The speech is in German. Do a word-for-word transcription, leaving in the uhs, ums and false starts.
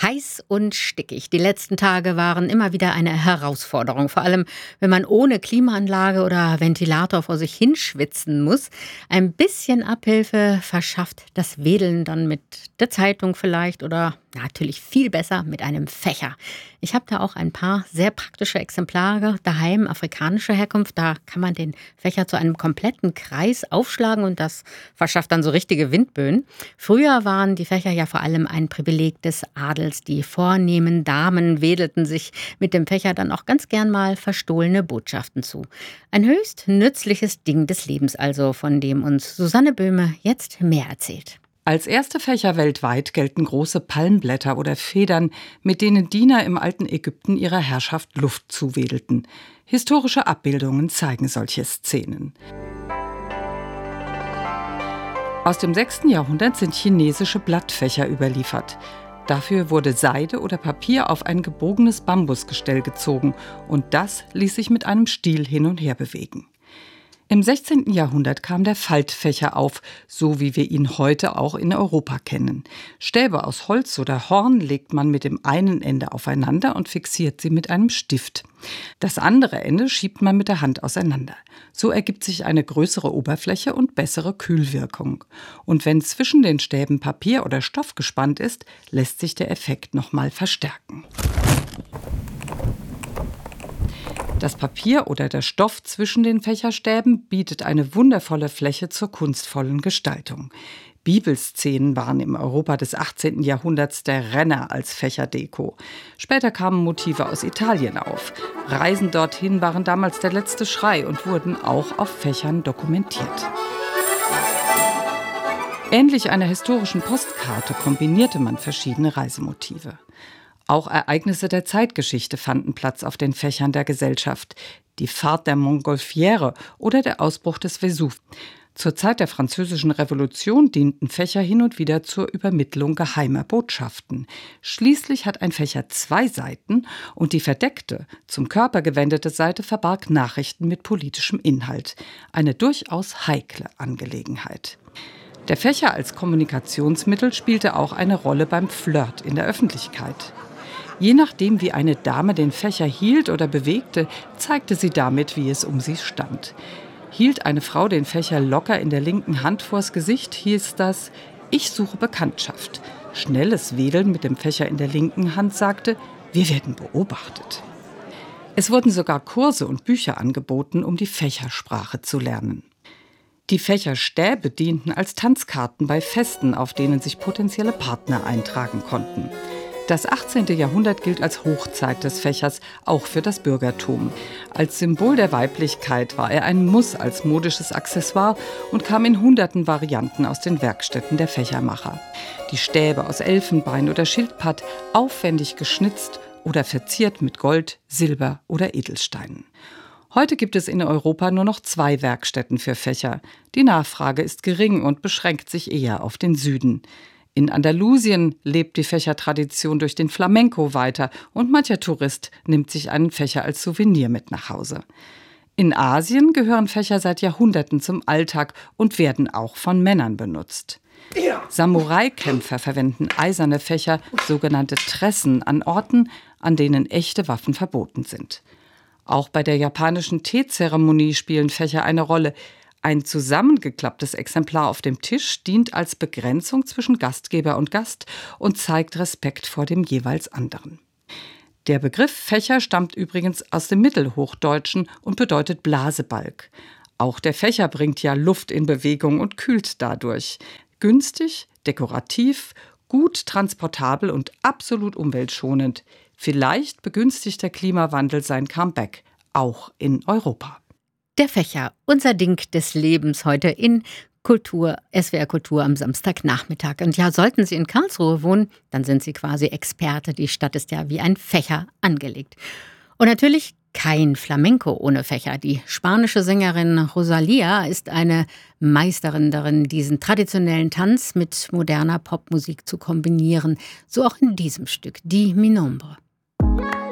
Heiß und stickig. Die letzten Tage waren immer wieder eine Herausforderung. Vor allem, wenn man ohne Klimaanlage oder Ventilator vor sich hinschwitzen muss. Ein bisschen Abhilfe verschafft das Wedeln dann mit der Zeitung vielleicht oder natürlich viel besser mit einem Fächer. Ich habe da auch ein paar sehr praktische Exemplare daheim, afrikanischer Herkunft. Da kann man den Fächer zu einem kompletten Kreis aufschlagen und das verschafft dann so richtige Windböen. Früher waren die Fächer ja vor allem ein Privileg des Adels. Die vornehmen Damen wedelten sich mit dem Fächer dann auch ganz gern mal verstohlene Botschaften zu. Ein höchst nützliches Ding des Lebens also, von dem uns Susanne Böhme jetzt mehr erzählt. Als erste Fächer weltweit gelten große Palmblätter oder Federn, mit denen Diener im alten Ägypten ihrer Herrschaft Luft zuwedelten. Historische Abbildungen zeigen solche Szenen. Aus dem sechsten Jahrhundert sind chinesische Blattfächer überliefert. Dafür wurde Seide oder Papier auf ein gebogenes Bambusgestell gezogen und das ließ sich mit einem Stiel hin und her bewegen. Im sechzehnten Jahrhundert kam der Faltfächer auf, so wie wir ihn heute auch in Europa kennen. Stäbe aus Holz oder Horn legt man mit dem einen Ende aufeinander und fixiert sie mit einem Stift. Das andere Ende schiebt man mit der Hand auseinander. So ergibt sich eine größere Oberfläche und bessere Kühlwirkung. Und wenn zwischen den Stäben Papier oder Stoff gespannt ist, lässt sich der Effekt nochmal verstärken. Das Papier oder der Stoff zwischen den Fächerstäben bietet eine wundervolle Fläche zur kunstvollen Gestaltung. Bibelszenen waren im Europa des achtzehnten Jahrhunderts der Renner als Fächerdeko. Später kamen Motive aus Italien auf. Reisen dorthin waren damals der letzte Schrei und wurden auch auf Fächern dokumentiert. Ähnlich einer historischen Postkarte kombinierte man verschiedene Reisemotive. Auch Ereignisse der Zeitgeschichte fanden Platz auf den Fächern der Gesellschaft. Die Fahrt der Montgolfiere oder der Ausbruch des Vesuv. Zur Zeit der Französischen Revolution dienten Fächer hin und wieder zur Übermittlung geheimer Botschaften. Schließlich hat ein Fächer zwei Seiten und die verdeckte, zum Körper gewendete Seite verbarg Nachrichten mit politischem Inhalt. Eine durchaus heikle Angelegenheit. Der Fächer als Kommunikationsmittel spielte auch eine Rolle beim Flirt in der Öffentlichkeit. Je nachdem, wie eine Dame den Fächer hielt oder bewegte, zeigte sie damit, wie es um sie stand. Hielt eine Frau den Fächer locker in der linken Hand vors Gesicht, hieß das: Ich suche Bekanntschaft. Schnelles Wedeln mit dem Fächer in der linken Hand sagte: Wir werden beobachtet. Es wurden sogar Kurse und Bücher angeboten, um die Fächersprache zu lernen. Die Fächerstäbe dienten als Tanzkarten bei Festen, auf denen sich potenzielle Partner eintragen konnten. Das achtzehnte Jahrhundert gilt als Hochzeit des Fächers, auch für das Bürgertum. Als Symbol der Weiblichkeit war er ein Muss als modisches Accessoire und kam in hunderten Varianten aus den Werkstätten der Fächermacher. Die Stäbe aus Elfenbein oder Schildpatt, aufwendig geschnitzt oder verziert mit Gold, Silber oder Edelsteinen. Heute gibt es in Europa nur noch zwei Werkstätten für Fächer. Die Nachfrage ist gering und beschränkt sich eher auf den Süden. In Andalusien lebt die Fächertradition durch den Flamenco weiter und mancher Tourist nimmt sich einen Fächer als Souvenir mit nach Hause. In Asien gehören Fächer seit Jahrhunderten zum Alltag und werden auch von Männern benutzt. Samurai-Kämpfer verwenden eiserne Fächer, sogenannte Tressen, an Orten, an denen echte Waffen verboten sind. Auch bei der japanischen Teezeremonie spielen Fächer eine Rolle. Ein zusammengeklapptes Exemplar auf dem Tisch dient als Begrenzung zwischen Gastgeber und Gast und zeigt Respekt vor dem jeweils anderen. Der Begriff Fächer stammt übrigens aus dem Mittelhochdeutschen und bedeutet Blasebalg. Auch der Fächer bringt ja Luft in Bewegung und kühlt dadurch. Günstig, dekorativ, gut transportabel und absolut umweltschonend. Vielleicht begünstigt der Klimawandel sein Comeback, auch in Europa. Der Fächer, unser Ding des Lebens heute in Kultur, S W R Kultur am Samstagnachmittag. Und ja, sollten Sie in Karlsruhe wohnen, dann sind Sie quasi Experte. Die Stadt ist ja wie ein Fächer angelegt. Und natürlich kein Flamenco ohne Fächer. Die spanische Sängerin Rosalía ist eine Meisterin darin, diesen traditionellen Tanz mit moderner Popmusik zu kombinieren. So auch in diesem Stück, Die Mi Nombre.